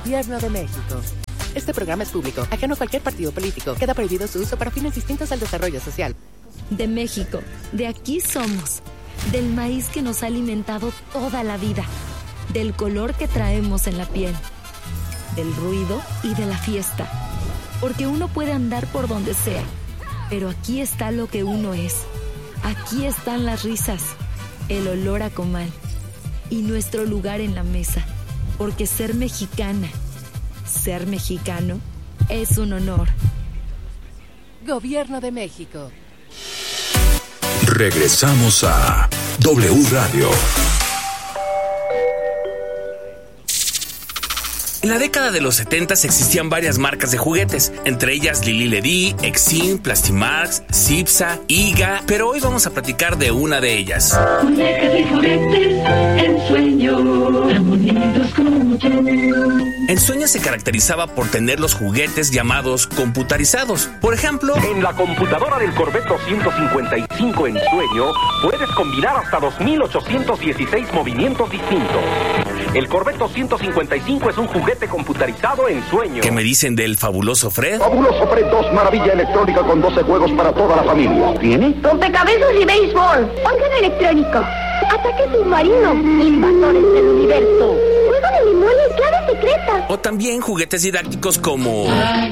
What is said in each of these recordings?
Gobierno de México. Este programa es público, ajeno a cualquier partido político. Queda prohibido su uso para fines distintos al desarrollo social. De México, de aquí somos. Del maíz que nos ha alimentado toda la vida. Del color que traemos en la piel. Del ruido y de la fiesta. Porque uno puede andar por donde sea. Pero aquí está lo que uno es. Aquí están las risas, el olor a comal y nuestro lugar en la mesa. Porque ser mexicana, ser mexicano, es un honor. Gobierno de México. Regresamos a W Radio. En la década de los 70 existían varias marcas de juguetes, entre ellas Lili Ledy, Exim, Plastimax, Cipsa, Iga, pero hoy vamos a platicar de una de ellas. Muñecas y juguetes, Ensueño, tan bonitos como yo. Ensueño se caracterizaba por tener los juguetes llamados computarizados. Por ejemplo, en la computadora del Corvette 255 Ensueño puedes combinar hasta 2.816 movimientos distintos. El Corvette 255 es un juguete computarizado Ensueño. ¿Qué me dicen del fabuloso Fred? Fabuloso Fred 2, maravilla electrónica con 12 juegos para toda la familia. ¿Tiene? Rompecabezas y béisbol. Órgano electrónico. Ataque submarino. Invasores del universo. Juego de memoria y claves secretas. O también juguetes didácticos como...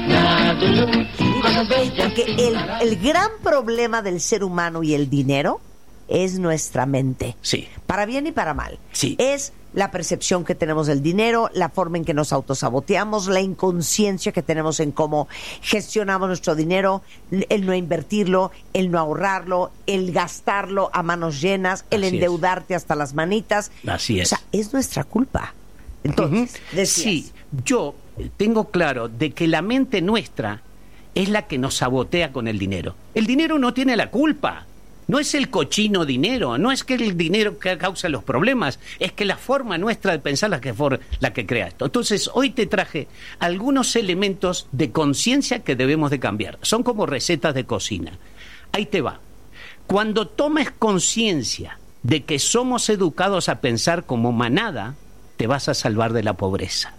Porque el gran problema del ser humano y el dinero es nuestra mente. Sí. Para bien y para mal. Sí. Es la percepción que tenemos del dinero, la forma en que nos autosaboteamos, la inconsciencia que tenemos en cómo gestionamos nuestro dinero, el no invertirlo, el no ahorrarlo, el gastarlo a manos llenas, el endeudarte hasta las manitas. Así es. O sea, es nuestra culpa. Entonces, decías. Sí, yo tengo claro de que la mente nuestra es la que nos sabotea con el dinero. El dinero no tiene la culpa. No es el cochino dinero, no es que el dinero que causa los problemas, es que la forma nuestra de pensar la que crea esto. Entonces, hoy te traje algunos elementos de conciencia que debemos de cambiar. Son como recetas de cocina. Ahí te va. Cuando tomes conciencia de que somos educados a pensar como manada, te vas a salvar de la pobreza.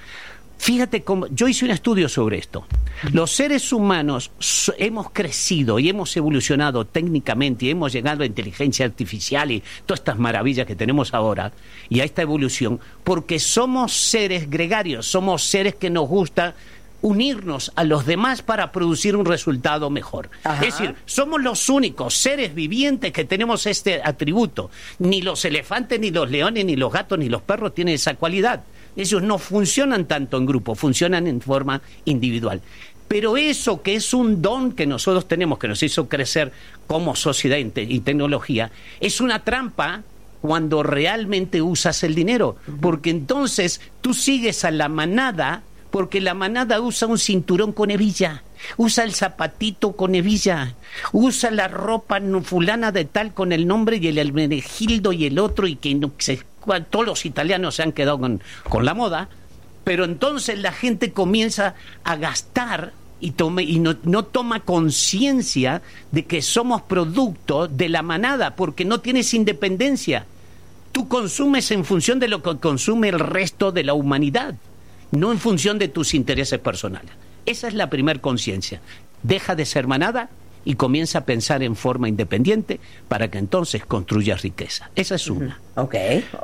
Fíjate cómo, yo hice un estudio sobre esto. Los seres humanos hemos crecido y hemos evolucionado técnicamente y hemos llegado a inteligencia artificial y todas estas maravillas que tenemos ahora y a esta evolución porque somos seres gregarios, somos seres que nos gusta unirnos a los demás para producir un resultado mejor. Ajá. Es decir, somos los únicos seres vivientes que tenemos este atributo. Ni los elefantes, ni los leones, ni los gatos, ni los perros tienen esa cualidad. Ellos no funcionan tanto en grupo, funcionan en forma individual. Pero eso que es un don que nosotros tenemos, que nos hizo crecer como sociedad y tecnología, es una trampa cuando realmente usas el dinero. Porque entonces tú sigues a la manada, porque la manada usa un cinturón con hebilla, usa el zapatito con hebilla, usa la ropa fulana de tal con el nombre y el Hermenegildo y el otro y que no, todos los italianos se han quedado con la moda, pero entonces la gente comienza a gastar y no toma conciencia de que somos producto de la manada, porque no tienes independencia. Tú consumes en función de lo que consume el resto de la humanidad, no en función de tus intereses personales. Esa es la primer conciencia. Deja de ser manada y comienza a pensar en forma independiente para que entonces construyas riqueza. Esa es una. Ok.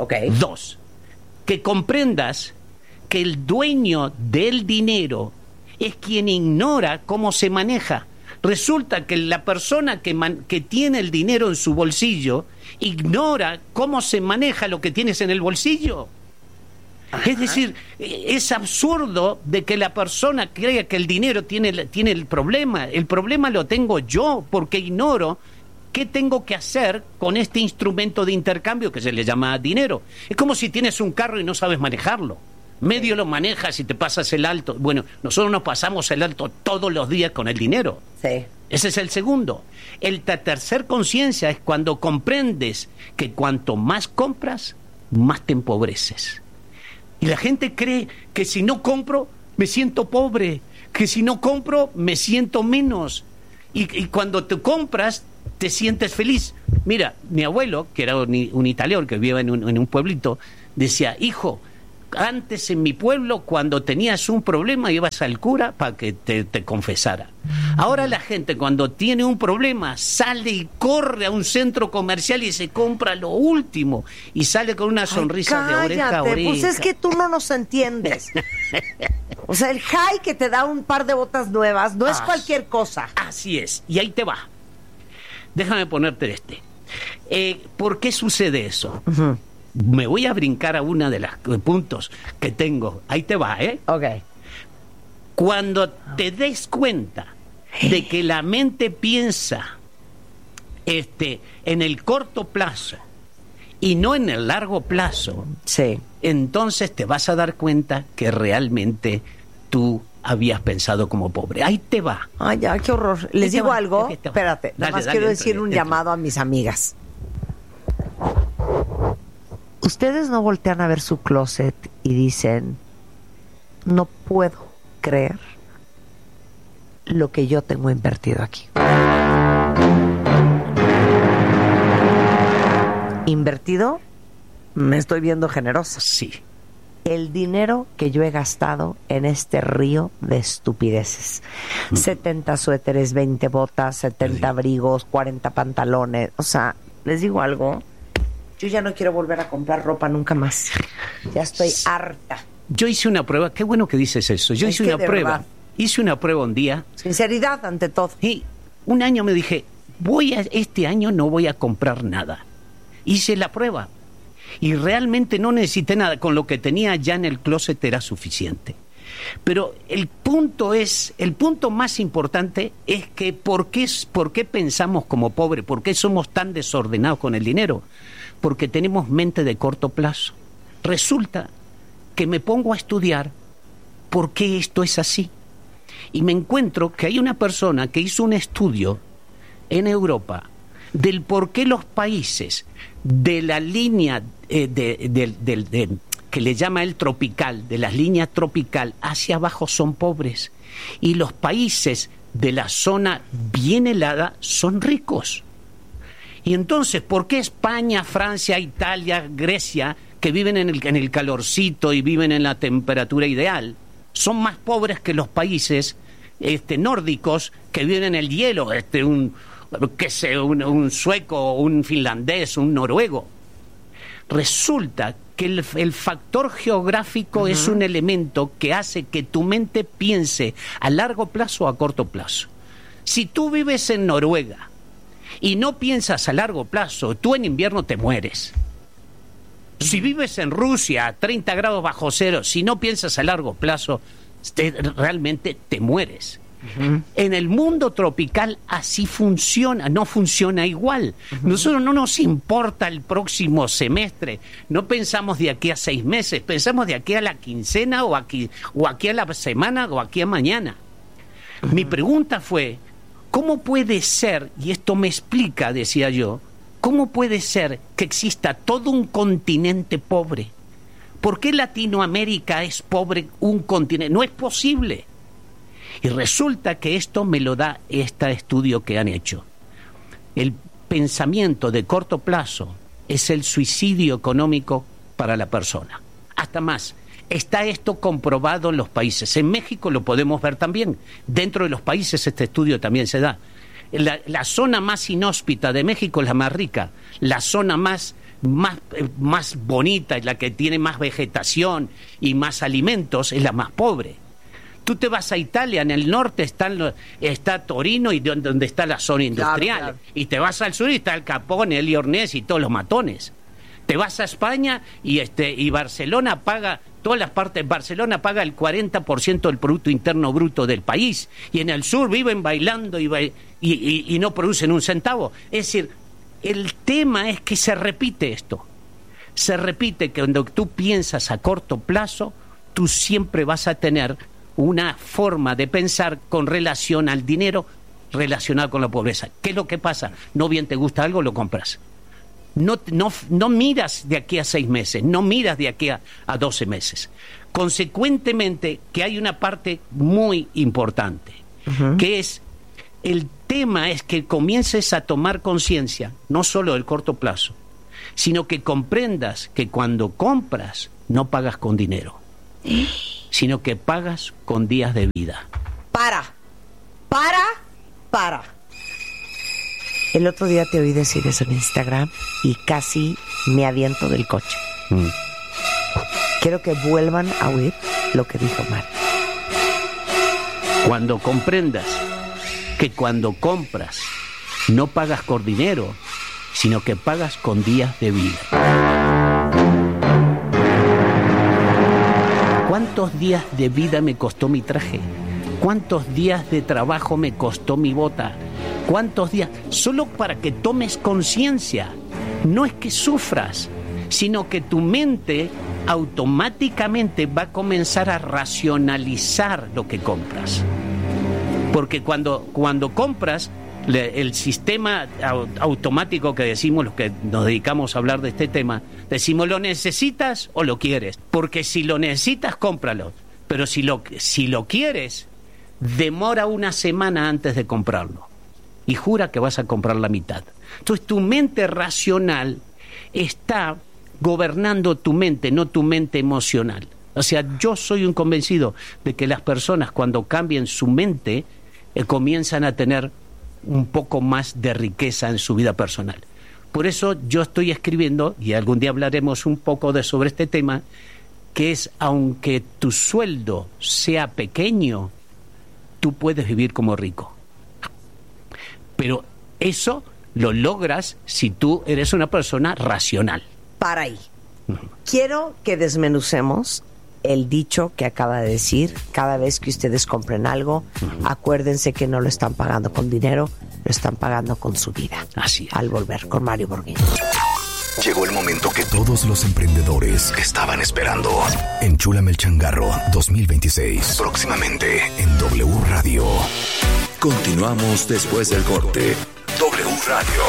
2, que comprendas que el dueño del dinero es quien ignora cómo se maneja. Resulta que la persona que tiene el dinero en su bolsillo ignora cómo se maneja lo que tienes en el bolsillo. Ajá. Es decir, es absurdo de que la persona crea que el dinero tiene el problema. El problema lo tengo yo porque ignoro qué tengo que hacer con este instrumento de intercambio que se le llama dinero. Es como si tienes un carro y no sabes manejarlo. Medio lo manejas y te pasas el alto. Bueno, nosotros nos pasamos el alto todos los días con el dinero. Sí. Ese es el segundo. La tercer conciencia es cuando comprendes que cuanto más compras, más te empobreces. Y la gente cree que si no compro, me siento pobre, que si no compro, me siento menos. Y cuando te compras, te sientes feliz. Mira, mi abuelo, que era un italiano que vivía en un pueblito, decía, hijo, Antes en mi pueblo, cuando tenías un problema, ibas al cura para que te confesara. Ahora la gente cuando tiene un problema sale y corre a un centro comercial y se compra lo último y sale con una sonrisa de oreja a oreja. Pues es que tú no nos entiendes. O sea, el high que te da un par de botas nuevas no es cualquier cosa. Así es, y ahí te va. Déjame ponerte ¿por qué sucede eso? Uh-huh. Me voy a brincar a una de los puntos que tengo. Ahí te va, Ok. Cuando te des cuenta de que la mente piensa en el corto plazo y no en el largo plazo, sí, entonces te vas a dar cuenta que realmente tú habías pensado como pobre. Ahí te va. Ay, ya, qué horror. Les digo algo. Espérate, nada más quiero decir un llamado a mis amigas. Ustedes no voltean a ver su closet y dicen, no puedo creer lo que yo tengo invertido aquí. ¿Invertido? Me estoy viendo generosa. Sí. El dinero que yo he gastado en este río de estupideces. 70 suéteres, 20 botas, 70 abrigos, 40 pantalones. O sea, les digo algo. Yo ya no quiero volver a comprar ropa nunca más. Ya estoy harta. Yo hice una prueba. Qué bueno que dices eso. Yo hice una prueba. Verdad. Hice una prueba un día. Sinceridad ante todo. Y un año me dije, este año no voy a comprar nada. Hice la prueba. Y realmente no necesité nada. Con lo que tenía ya en el closet era suficiente. Pero el punto más importante es que ¿por qué pensamos como pobres? ¿Por qué somos tan desordenados con el dinero? Porque tenemos mente de corto plazo. Resulta que me pongo a estudiar por qué esto es así. Y me encuentro que hay una persona que hizo un estudio en Europa del por qué los países de la línea que le llama el tropical, de las líneas tropical hacia abajo son pobres. Y los países de la zona bien helada son ricos. Y entonces, ¿por qué España, Francia, Italia, Grecia, que viven en el calorcito y viven en la temperatura ideal, son más pobres que los países nórdicos que viven en el hielo, un sueco, un finlandés, un noruego? Resulta que el factor geográfico es un elemento que hace que tu mente piense a largo plazo o a corto plazo. Si tú vives en Noruega y no piensas a largo plazo, tú en invierno te mueres. Si vives en Rusia a 30 grados bajo cero, si no piensas a largo plazo, realmente te mueres. En el mundo tropical así funciona, no funciona igual. Nosotros no nos importa el próximo semestre, no pensamos de aquí a 6 meses, pensamos de aquí a la quincena o aquí a la semana o aquí a mañana. Mi pregunta fue, ¿cómo puede ser, y esto me explica, decía yo, cómo puede ser que exista todo un continente pobre? ¿Por qué Latinoamérica es pobre un continente? No es posible. Y resulta que esto me lo da este estudio que han hecho. El pensamiento de corto plazo es el suicidio económico para la persona. Hasta más, está esto comprobado en los países. En México lo podemos ver también. Dentro de los países este estudio también se da. La zona más inhóspita de México es la más rica. La zona más bonita, la que tiene más vegetación y más alimentos, es la más pobre. Tú te vas a Italia, en el norte está Torino y donde está la zona industrial. Claro. Y te vas al sur y está el Capone, el Liornés y todos los matones. Te vas a España y Barcelona paga, todas las partes, Barcelona paga el 40% del Producto Interno Bruto del país. Y en el sur viven bailando y no producen un centavo. Es decir, el tema es que se repite esto. Se repite que cuando tú piensas a corto plazo, tú siempre vas a tener una forma de pensar con relación al dinero relacionado con la pobreza. ¿Qué es lo que pasa? No bien te gusta algo, lo compras. No miras de aquí a 6 meses, no miras de aquí a 12 meses. Consecuentemente, que hay una parte muy importante, que es, el tema es que comiences a tomar conciencia, no solo del corto plazo, sino que comprendas que cuando compras no pagas con dinero, sino que pagas con días de vida. Para. El otro día te oí decir eso en Instagram y casi me aviento del coche. Quiero que vuelvan a oír lo que dijo Mar. Cuando comprendas que cuando compras no pagas con dinero, sino que pagas con días de vida. ¿Cuántos días de vida me costó mi traje? ¿Cuántos días de trabajo me costó mi bota? ¿Cuántos días? Solo para que tomes conciencia. No es que sufras, sino que tu mente automáticamente va a comenzar a racionalizar lo que compras. Porque cuando compras, el sistema automático que decimos, los que nos dedicamos a hablar de este tema, decimos, ¿lo necesitas o lo quieres? Porque si lo necesitas, cómpralo. Pero si lo quieres, demora una semana antes de comprarlo. Y jura que vas a comprar la mitad. Entonces tu mente racional está gobernando tu mente, no tu mente emocional. O sea, yo soy un convencido de que las personas cuando cambian su mente comienzan a tener un poco más de riqueza en su vida personal. Por eso yo estoy escribiendo, y algún día hablaremos un poco sobre este tema, que es, aunque tu sueldo sea pequeño, tú puedes vivir como rico. Pero eso lo logras si tú eres una persona racional. Para ahí. Quiero que desmenucemos el dicho que acaba de decir. Cada vez que ustedes compren algo, acuérdense que no lo están pagando con dinero, lo están pagando con su vida. Así es. Al volver con Mario Borghini. Llegó el momento que todos los emprendedores estaban esperando. Enchúlame el changarro 2026. Próximamente en W Radio. Continuamos después del corte. W Radio.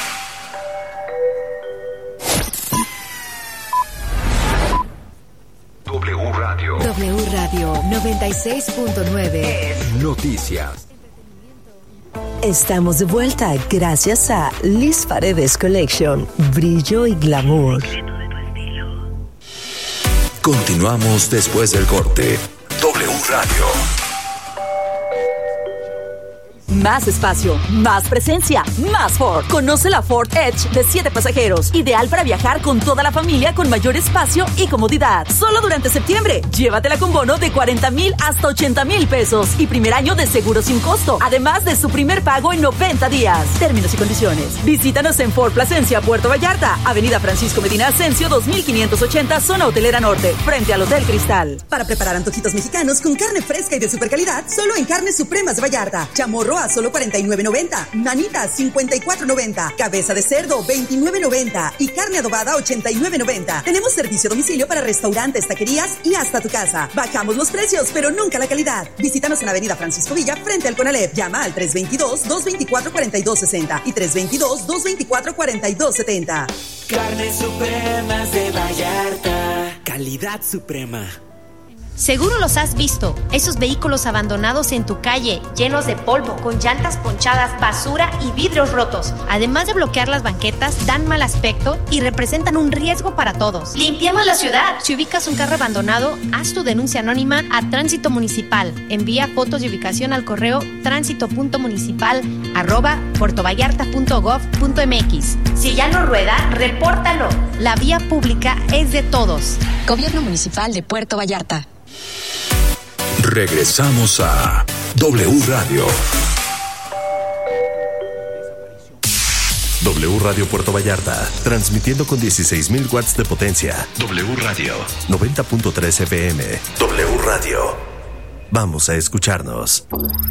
W Radio. W Radio 96.9. Noticias. Estamos de vuelta gracias a Liz Paredes Collection, brillo y glamour. Continuamos después del corte. W Radio. Más espacio, más presencia, más Ford. Conoce la Ford Edge de 7 pasajeros. Ideal para viajar con toda la familia con mayor espacio y comodidad. Solo durante septiembre. Llévatela con bono de 40,000 hasta 80,000 pesos. Y primer año de seguro sin costo. Además de su primer pago en 90 días. Términos y condiciones. Visítanos en Ford Plasencia, Puerto Vallarta. Avenida Francisco Medina Ascencio, 2580, zona hotelera norte. Frente al Hotel Cristal. Para preparar antojitos mexicanos con carne fresca y de super calidad, solo en Carnes Supremas de Vallarta. Chamorro a solo $49.90, manitas $54.90, cabeza de cerdo $29.90 y carne adobada $89.90. Tenemos servicio a domicilio para restaurantes, taquerías y hasta tu casa. Bajamos los precios, pero nunca la calidad. Visítanos en Avenida Francisco Villa, frente al Conalep. Llama al 322-224-4260 y 322-224-4270. Carnes Supremas de Vallarta. Calidad suprema. Seguro los has visto, esos vehículos abandonados en tu calle, llenos de polvo, con llantas ponchadas, basura y vidrios rotos. Además de bloquear las banquetas, dan mal aspecto y representan un riesgo para todos. ¡Limpiemos la ciudad! Si ubicas un carro abandonado, haz tu denuncia anónima a Tránsito Municipal. Envía fotos de ubicación al correo transito.municipal@puertovallarta.gov.mx. Si ya no rueda, repórtalo. La vía pública es de todos. Gobierno Municipal de Puerto Vallarta. Regresamos a W Radio. W Radio Puerto Vallarta, transmitiendo con 16,000 watts de potencia. W Radio, 90.3 FM. W Radio. Vamos a escucharnos.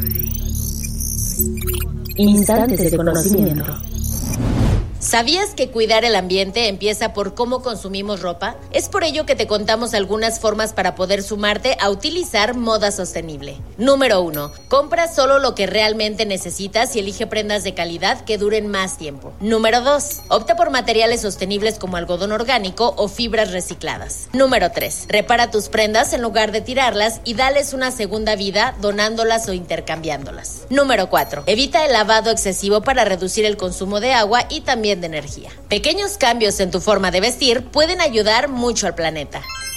Instantes de conocimiento. ¿Sabías que cuidar el ambiente empieza por cómo consumimos ropa? Es por ello que te contamos algunas formas para poder sumarte a utilizar moda sostenible. Número 1. Compra solo lo que realmente necesitas y elige prendas de calidad que duren más tiempo. Número 2. Opta por materiales sostenibles como algodón orgánico o fibras recicladas. Número 3. Repara tus prendas en lugar de tirarlas y dales una segunda vida donándolas o intercambiándolas. Número 4. Evita el lavado excesivo para reducir el consumo de agua y también también de energía. Pequeños cambios en tu forma de vestir pueden ayudar mucho al planeta.